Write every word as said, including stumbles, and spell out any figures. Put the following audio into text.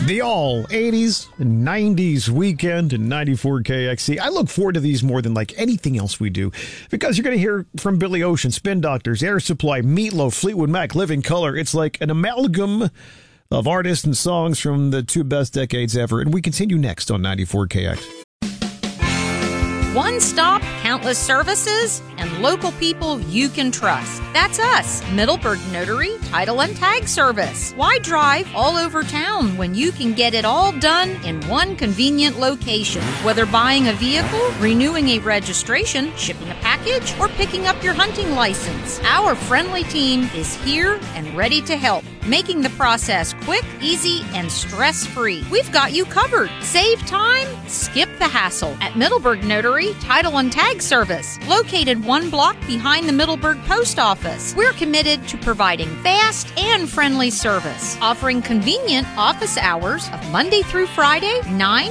The all eighties and nineties weekend in ninety-four K X C. I look forward to these more than like anything else we do because you're going to hear from Billy Ocean, Spin Doctors, Air Supply, Meatloaf, Fleetwood Mac, Living Color. It's like an amalgam of artists and songs from the two best decades ever. And we continue next on ninety-four K X. One stop, countless services, and local people you can trust. That's us, Middleburg Notary, Title and Tag Service. Why drive all over town when you can get it all done in one convenient location? Whether buying a vehicle, renewing a registration, shipping a package, or picking up your hunting license, our friendly team is here and ready to help, making the process quick, easy, and stress-free. We've got you covered. Save time, skip the hassle at Middleburg Notary, Title and Tag Service, located one block behind the Middleburg Post Office. We're committed to providing fast and friendly service, offering convenient office hours of Monday through Friday, nine